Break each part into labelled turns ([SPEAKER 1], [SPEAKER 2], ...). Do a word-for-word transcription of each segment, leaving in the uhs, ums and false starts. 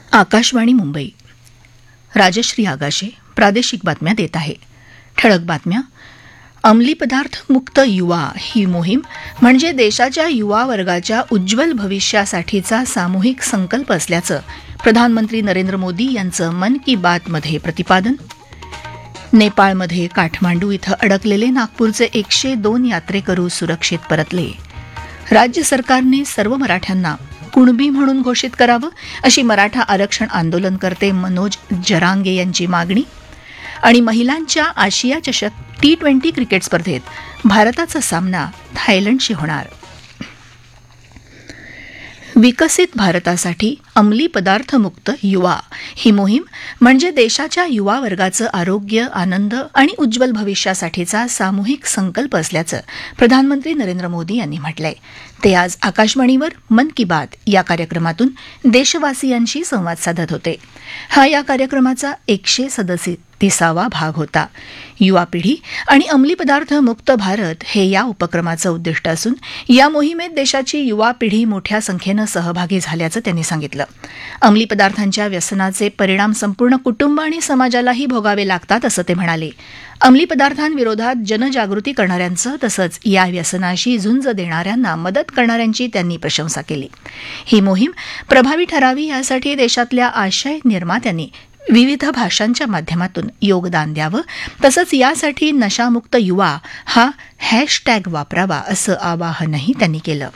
[SPEAKER 1] आकाशवाणी मुंबई. राजश्री आगाशे प्रादेशिक बातम्या देत आहे. ठळक बातम्या. अंमली पदार्थ मुक्त युवा ही मोहीम म्हणजे देशाच्या युवा वर्गाच्या उज्ज्वल भविष्यासाठीचा सामूहिक संकल्प असल्याचं प्रधानमंत्री नरेंद्र मोदी यांचं मन की बातमध्ये प्रतिपादन. नेपाळमध्ये काठमांडू इथं अडकलेले नागपूरचे एकशे दोन यात्रेकरू सुरक्षित परतले. राज्य सरकारने सर्व मराठ्यांना कुणबी म्हणून घोषित करावं अशी मराठा आरक्षण आंदोलनकर्ते मनोज जरांगे यांची मागणी. आणि महिलांच्या आशिया चषक टी ट्वेंटी क्रिकेट स्पर्धेत भारताचा सामना थायलंडशी होणार. विकसित भारतासाठी अंमली पदार्थ मुक्त युवा ही मोहीम म्हणजे देशाच्या युवा वर्गाचं आरोग्य, आनंद आणि उज्ज्वल भविष्यासाठीचा सामूहिक संकल्प असल्याचं प्रधानमंत्री नरेंद्र मोदी यांनी म्हटलंय. ते आज आकाशवाणीवर मन की बात या कार्यक्रमातून देशवासियांशी संवाद साधत होते. हा या कार्यक्रमाचा एकशे सदतीसावा भाग होता. युवा पिढी आणि अंमली पदार्थ मुक्त भारत हे या उपक्रमाचं उद्दिष्ट असून या मोहिमेत देशाची युवा पिढी मोठ्या संख्येनं सहभागी झाल्याचं त्यांनी सांगितलं. अंमली पदार्थांच्या व्यसनाचे परिणाम संपूर्ण कुटुंब आणि समाजालाही भोगावे लागतात असं ते म्हणाले. अंमली पदार्थांविरोधात जनजागृती करणाऱ्यांचं तसंच या व्यसनाशी झुंज देणाऱ्यांना मदत करणाऱ्यांची त्यांनी प्रशंसा केली. ही मोहीम प्रभावी ठरावी यासाठी देशातल्या आशय निर्मात्यांनी विविध भाषांच्या माध्यमातून योगदान द्यावं तसंच यासाठी नशामुक्त युवा हा हॅशटॅग वापरावा असं आवाहनही त्यांनी केलं.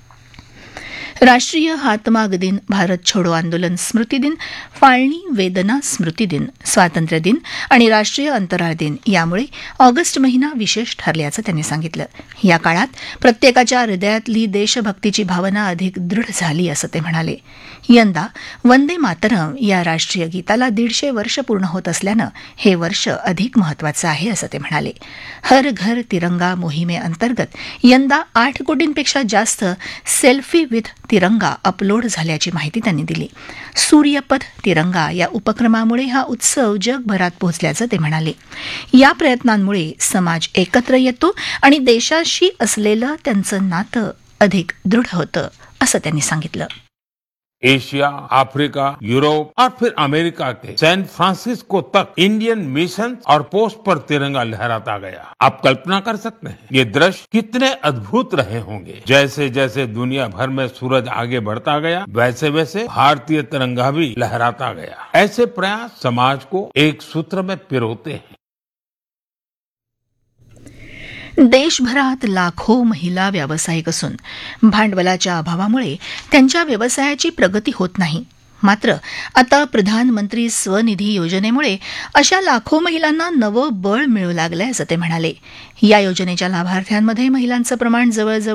[SPEAKER 1] राष्ट्रीय हातमाग दिन, भारत छोडो आंदोलन स्मृती दिन, फाळणी वेदना स्मृती दिन, स्वातंत्र्य दिन आणि राष्ट्रीय अंतराळ दिन यामुळे ऑगस्ट महिना विशेष ठरल्याचं त्यांनी सांगितलं. या काळात प्रत्येकाच्या हृदयातली देशभक्तीची भावना अधिक दृढ झाली असं ते म्हणाले. यंदा वंदे मातरम या राष्ट्रीय गीताला दीडशे वर्ष पूर्ण होत असल्यानं हे वर्ष अधिक महत्वाचं आहे असं ते म्हणाले. हर घर तिरंगा मोहिमेअंतर्गत यंदा आठ कोटींपेक्षा जास्त सेल्फी विथ तिरंगा अपलोड झाल्याची माहिती त्यांनी दिली. सूर्यपथ तिरंगा या उपक्रमामुळे हा उत्सव जगभरात पोहोचल्याचं ते म्हणाले. या प्रयत्नांमुळे समाज एकत्र येतो आणि देशाशी असलेलं त्यांचं नातं अधिक दृढ होतं असं त्यांनी सांगितलं.
[SPEAKER 2] एशिया, अफ्रीका, यूरोप और फिर अमेरिका के सैन फ्रांसिस्को तक इंडियन मिशन और पोस्ट पर तिरंगा लहराता गया. आप कल्पना कर सकते हैं ये दृश्य कितने अद्भुत रहे होंगे. जैसे जैसे दुनिया भर में सूरज आगे बढ़ता गया वैसे वैसे भारतीय तिरंगा भी लहराता गया. ऐसे प्रयास समाज को एक सूत्र में पिरोते हैं.
[SPEAKER 1] देशभरात लाखो महिला व्यावसायिक असून भांडवलाच्या अभावामुळे त्यांच्या व्यवसायाची प्रगती होत नाही. मात्र आता प्रधानमंत्री स्वनिधी योजनेमुळे अशा लाखो महिलांना नवं बळ मिळू लागलंय असं ते म्हणाले. या योजनेच्या लाभार्थ्यांमध्ये महिलांचं प्रमाण जवळजवळ